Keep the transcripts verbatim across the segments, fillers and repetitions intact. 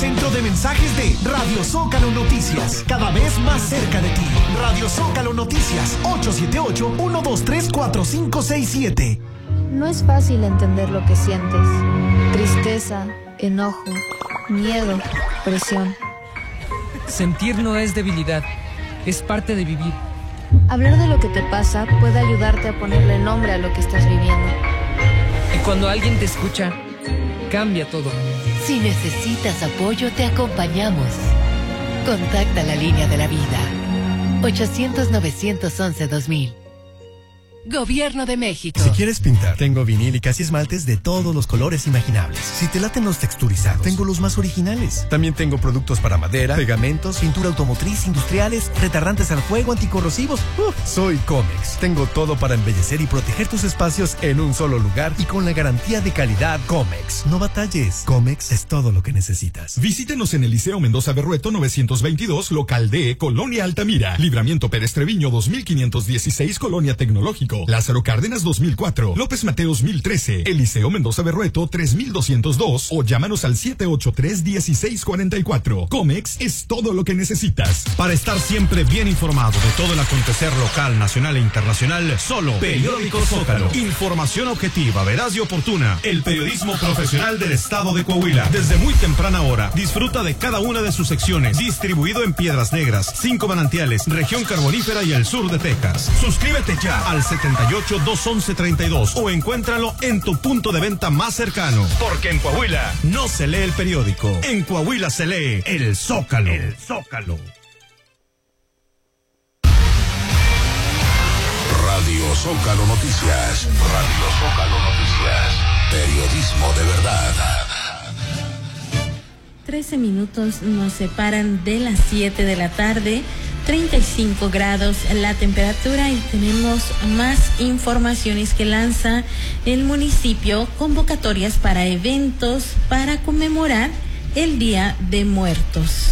centro de mensajes de Radio Zócalo Noticias, cada vez más cerca de ti. Radio Zócalo Noticias, ocho siete ocho, uno dos tres, cuatro cinco seis siete. No es fácil entender lo que sientes. Tristeza, enojo, miedo, presión. Sentir no es debilidad, es parte de vivir. Hablar de lo que te pasa puede ayudarte a ponerle nombre a lo que estás viviendo. Y cuando alguien te escucha, cambia todo. Si necesitas apoyo, te acompañamos. Contacta la línea de la vida. ochocientos, novecientos once, dos mil. Gobierno de México. Si quieres pintar, tengo vinílicas y esmaltes de todos los colores imaginables. Si te laten los texturizados, tengo los más originales. También tengo productos para madera, pegamentos, pintura automotriz, industriales, retardantes al fuego, anticorrosivos. Uf, soy Comex. Tengo todo para embellecer y proteger tus espacios en un solo lugar y con la garantía de calidad Comex. No batalles. Comex es todo lo que necesitas. Visítenos en el Liceo Mendoza Berrueto novecientos veintidós, local D, Colonia Altamira. Libramiento Pérez Treviño dos mil quinientos dieciséis, Colonia Tecnológico. Lázaro Cárdenas dos mil cuatro, López Mateos mil trece, Eliseo Mendoza Berrueto tres mil doscientos dos o llámanos al siete ocho tres, uno seis cuatro cuatro. Comex es todo lo que necesitas. Para estar siempre bien informado de todo el acontecer local, nacional e internacional, solo Periódico Zócalo. Información objetiva, veraz y oportuna. El periodismo profesional del estado de Coahuila. Desde muy temprana hora, disfruta de cada una de sus secciones. Distribuido en Piedras Negras, Cinco Manantiales, Región Carbonífera y el sur de Texas. Suscríbete ya al setenta y ocho, doscientos once, treinta y dos o encuéntralo en tu punto de venta más cercano. Porque en Coahuila no se lee el periódico, en Coahuila se lee el Zócalo. El Zócalo. Radio Zócalo Noticias. Radio Zócalo Noticias. Periodismo de verdad. trece minutos nos separan de las siete de la tarde. treinta y cinco grados la temperatura y tenemos más informaciones que lanza el municipio, convocatorias para eventos para conmemorar el Día de Muertos.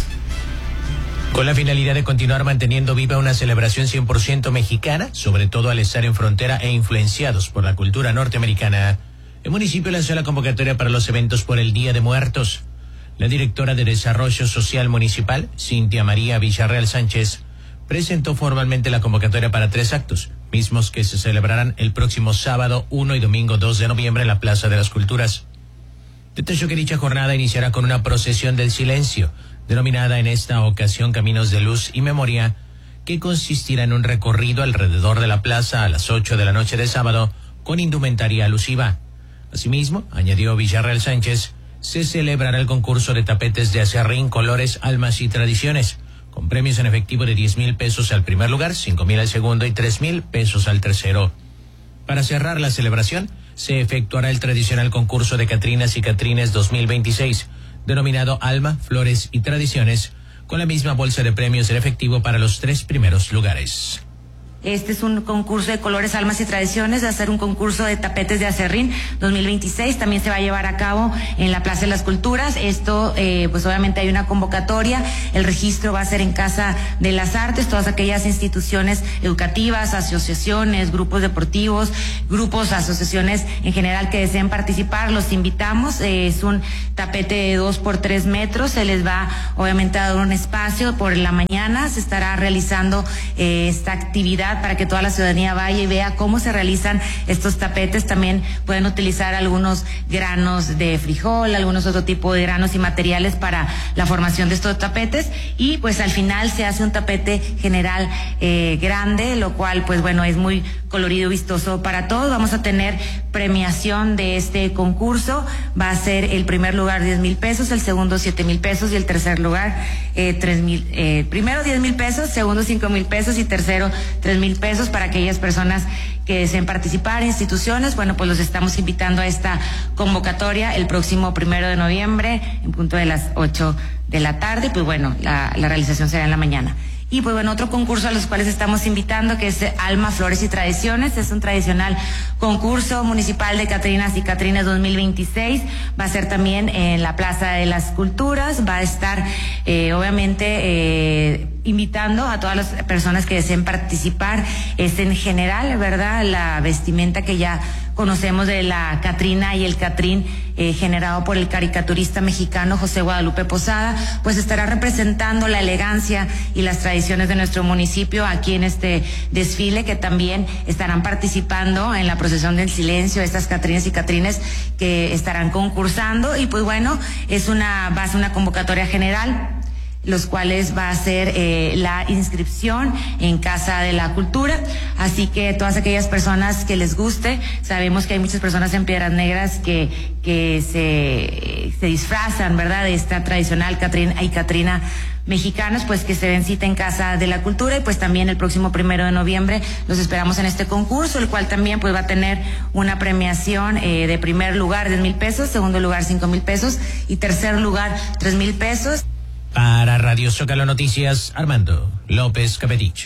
Con la finalidad de continuar manteniendo viva una celebración cien por ciento mexicana, sobre todo al estar en frontera e influenciados por la cultura norteamericana, el municipio lanzó la convocatoria para los eventos por el Día de Muertos. La directora de Desarrollo Social Municipal, Cintia María Villarreal Sánchez, presentó formalmente la convocatoria para tres actos, mismos que se celebrarán el próximo sábado uno y domingo dos de noviembre en la Plaza de las Culturas. Detalló que dicha jornada iniciará con una procesión del silencio, denominada en esta ocasión Caminos de Luz y Memoria, que consistirá en un recorrido alrededor de la plaza a las ocho de la noche de sábado con indumentaria alusiva. Asimismo, añadió Villarreal Sánchez, se celebrará el concurso de tapetes de acerrín, colores, almas y tradiciones, con premios en efectivo de diez mil pesos al primer lugar, cinco mil al segundo y tres mil pesos al tercero. Para cerrar la celebración, se efectuará el tradicional concurso de Catrinas y Catrines dos mil veintiséis, denominado Alma, Flores y Tradiciones, con la misma bolsa de premios en efectivo para los tres primeros lugares. Este es un concurso de colores, almas y tradiciones, va a ser un concurso de tapetes de acerrín dos mil veintiséis, también se va a llevar a cabo en la Plaza de las Culturas. Esto, eh, pues obviamente hay una convocatoria, el registro va a ser en Casa de las Artes, todas aquellas instituciones educativas, asociaciones, grupos deportivos, grupos, asociaciones en general que deseen participar, los invitamos. Eh, es un tapete de dos por tres metros, se les va obviamente a dar un espacio por la mañana, se estará realizando eh, esta actividad para que toda la ciudadanía vaya y vea cómo se realizan estos tapetes. También pueden utilizar algunos granos de frijol, algunos otro tipo de granos y materiales para la formación de estos tapetes, y pues al final se hace un tapete general eh, grande, lo cual pues bueno es muy colorido, vistoso para todos. Vamos a tener premiación de este concurso, va a ser el primer lugar diez mil pesos, el segundo siete mil pesos y el tercer lugar eh, tres mil, eh, primero diez mil pesos, segundo cinco mil pesos y tercero tres mil pesos para aquellas personas que deseen participar, instituciones. Bueno, pues los estamos invitando a esta convocatoria el próximo primero de noviembre en punto de las ocho de la tarde. Pues bueno, la, la realización será en la mañana. Y pues bueno, otro concurso a los cuales estamos invitando, que es Alma, Flores y Tradiciones, es un tradicional concurso municipal de Catrinas y Catrines dos mil veintiséis, va a ser también en la Plaza de las Culturas, va a estar eh, obviamente eh, invitando a todas las personas que deseen participar. Es en general, ¿verdad?, la vestimenta que ya conocemos de la Catrina y el Catrín eh, generado por el caricaturista mexicano José Guadalupe Posada, pues estará representando la elegancia y las tradiciones de nuestro municipio aquí en este desfile, que también estarán participando en la procesión del silencio, estas Catrinas y Catrines que estarán concursando. Y pues bueno, es una, va a ser una convocatoria general, los cuales va a ser eh, la inscripción en Casa de la Cultura. Así que todas aquellas personas que les guste, sabemos que hay muchas personas en Piedras Negras que, que se, se disfrazan, ¿verdad?, de esta tradicional Catrina y Catrina mexicanos, pues que se den cita en Casa de la Cultura. Y pues también el próximo primero de noviembre los esperamos en este concurso, el cual también pues va a tener una premiación eh, de primer lugar diez mil pesos, segundo lugar cinco mil pesos y tercer lugar tres mil pesos. Para Radio Zócalo Noticias, Armando López Capeticho.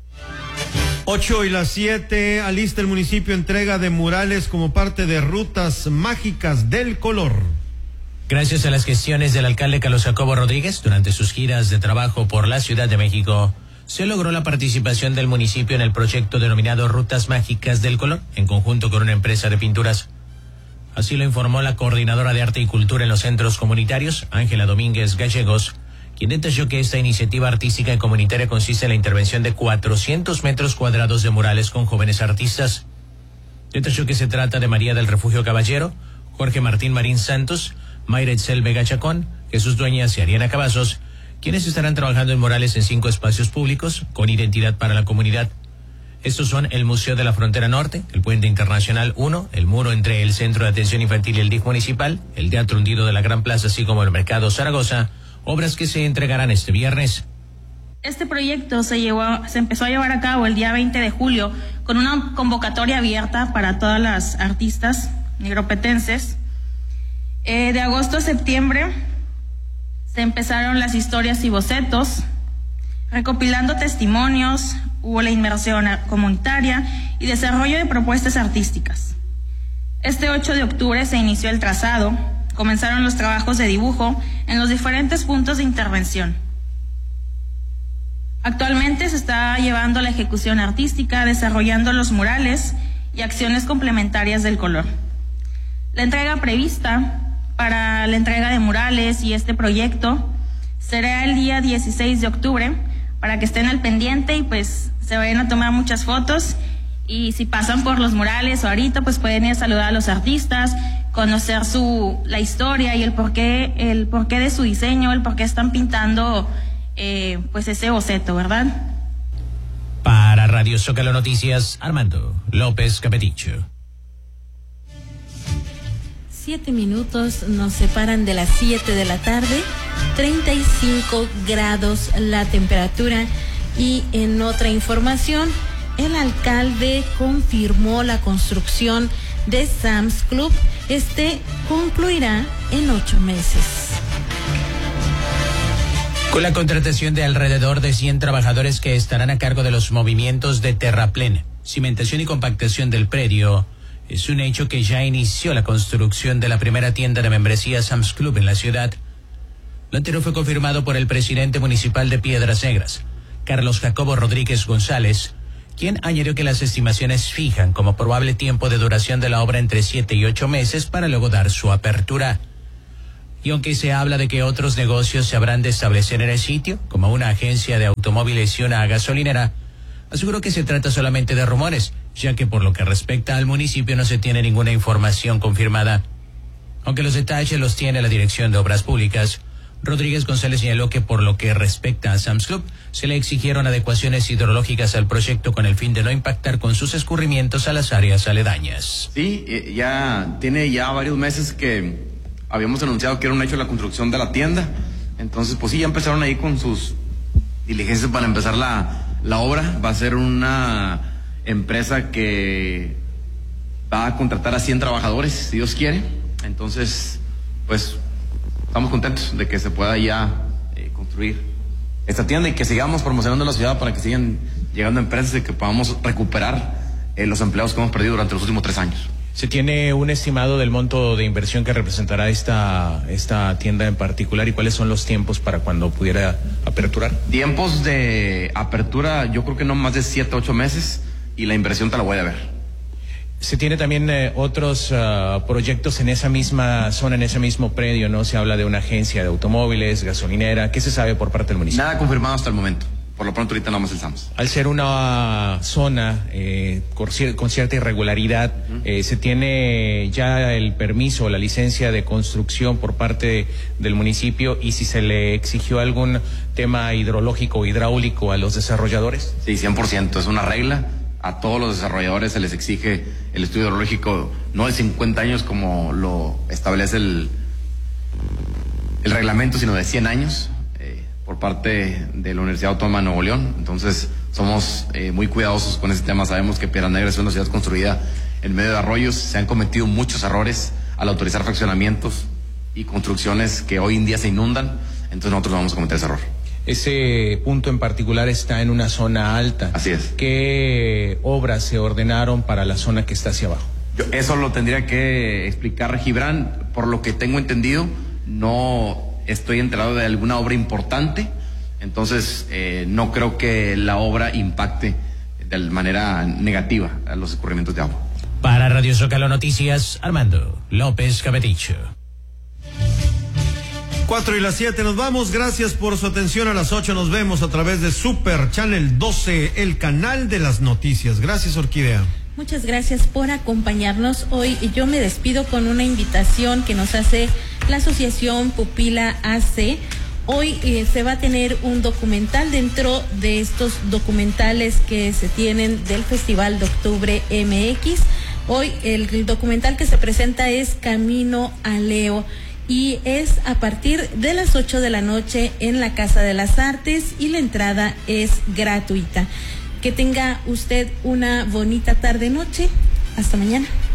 Ocho y las siete, alista el municipio entrega de murales como parte de Rutas Mágicas del Color. Gracias a las gestiones del alcalde Carlos Jacobo Rodríguez durante sus giras de trabajo por la Ciudad de México, se logró la participación del municipio en el proyecto denominado Rutas Mágicas del Color, en conjunto con una empresa de pinturas. Así lo informó la coordinadora de Arte y Cultura en los centros comunitarios, Ángela Domínguez Gallegos, quien detalló que esta iniciativa artística y comunitaria consiste en la intervención de cuatrocientos metros cuadrados de murales con jóvenes artistas. Detalló que se trata de María del Refugio Caballero, Jorge Martín Marín Santos, Mayra Etzel Vega Chacón, Jesús Dueñas y Ariana Cavazos, quienes estarán trabajando en murales en cinco espacios públicos con identidad para la comunidad. Estos son el Museo de la Frontera Norte, el Puente Internacional uno, el muro entre el Centro de Atención Infantil y el D I F municipal, el Teatro Hundido de la Gran Plaza, así como el Mercado Zaragoza, obras que se entregarán este viernes. Este proyecto se, llevó, se empezó a llevar a cabo el día veinte de julio con una convocatoria abierta para todas las artistas negropetenses. Eh, de agosto a septiembre se empezaron las historias y bocetos, recopilando testimonios, hubo la inmersión comunitaria y desarrollo de propuestas artísticas. Este ocho de octubre se inició el trazado, comenzaron los trabajos de dibujo en los diferentes puntos de intervención. Actualmente se está llevando la ejecución artística, desarrollando los murales y acciones complementarias del color. La entrega prevista para la entrega de murales y este proyecto será el día dieciséis de octubre, para que estén al pendiente y pues se vayan a tomar muchas fotos. Y si pasan por los murales o ahorita, pues pueden ir a saludar a los artistas, conocer su la historia y el porqué, el porqué de su diseño, el porqué están pintando eh, pues ese boceto, ¿verdad? Para Radio Zócalo Noticias, Armando López Capeticho. Siete minutos nos separan de las siete de la tarde, treinta y cinco grados la temperatura. Y en otra información, el alcalde confirmó la construcción de Sam's Club. Este concluirá en ocho meses. Con la contratación de alrededor de cien trabajadores que estarán a cargo de los movimientos de terraplén, cimentación y compactación del predio, es un hecho que ya inició la construcción de la primera tienda de membresía Sam's Club en la ciudad. Lo anterior fue confirmado por el presidente municipal de Piedras Negras, Carlos Jacobo Rodríguez González, quien añadió que las estimaciones fijan como probable tiempo de duración de la obra entre siete y ocho meses para luego dar su apertura. Y aunque se habla de que otros negocios se habrán de establecer en el sitio, como una agencia de automóviles y una gasolinera, aseguró que se trata solamente de rumores, ya que por lo que respecta al municipio no se tiene ninguna información confirmada. Aunque los detalles los tiene la Dirección de Obras Públicas, Rodríguez González señaló que por lo que respecta a Sam's Club, se le exigieron adecuaciones hidrológicas al proyecto con el fin de no impactar con sus escurrimientos a las áreas aledañas. Sí, ya tiene ya varios meses que habíamos anunciado que era un hecho la construcción de la tienda. Entonces, pues sí, ya empezaron ahí con sus diligencias para empezar la, la obra. Va a ser una empresa que va a contratar a cien trabajadores, si Dios quiere. Entonces, pues estamos contentos de que se pueda ya eh, construir esta tienda y que sigamos promocionando la ciudad para que sigan llegando empresas y que podamos recuperar eh, los empleos que hemos perdido durante los últimos tres años. ¿Se tiene un estimado del monto de inversión que representará esta, esta tienda en particular y cuáles son los tiempos para cuando pudiera aperturar? Tiempos de apertura, yo creo que no más de siete, ocho meses y la inversión te la voy a ver. Se tiene también eh, otros uh, proyectos en esa misma zona, en ese mismo predio, ¿no? Se habla de una agencia de automóviles, gasolinera. ¿Qué se sabe por parte del municipio? Nada confirmado hasta el momento. Por lo pronto ahorita nada más el SAMS. Al ser una zona eh, con, cier con cierta irregularidad, uh-huh. eh, ¿se tiene ya el permiso o la licencia de construcción por parte del municipio? Y si se le exigió algún tema hidrológico o hidráulico a los desarrolladores. Sí, cien por ciento, es una regla. A todos los desarrolladores se les exige el estudio hidrológico, no de cincuenta años como lo establece el, el reglamento, sino de cien años. Por parte de la Universidad Autónoma de Nuevo León. Entonces somos eh, muy cuidadosos con ese tema. Sabemos que Piedras Negras es una ciudad construida en medio de arroyos. Se han cometido muchos errores al autorizar fraccionamientos y construcciones que hoy en día se inundan. Entonces nosotros no vamos a cometer ese error. Ese punto en particular está en una zona alta. Así es. ¿Qué obras se ordenaron para la zona que está hacia abajo? Yo, eso lo tendría que explicar Gibran. Por lo que tengo entendido, no estoy enterado de alguna obra importante, entonces eh, no creo que la obra impacte de manera negativa a los escurrimientos de agua. Para Radio Zócalo Noticias, Armando López Cabeticho. Cuatro y las siete nos vamos, gracias por su atención. A las ocho nos vemos a través de Super Channel doce, el canal de las noticias. Gracias, Orquídea. Muchas gracias por acompañarnos hoy. Yo me despido con una invitación que nos hace la Asociación Pupila A C. Hoy eh, se va a tener un documental dentro de estos documentales que se tienen del Festival de Octubre M X. Hoy el, el documental que se presenta es Camino a Leo y es a partir de las ocho de la noche en la Casa de las Artes y la entrada es gratuita. Que tenga usted una bonita tarde-noche. Hasta mañana.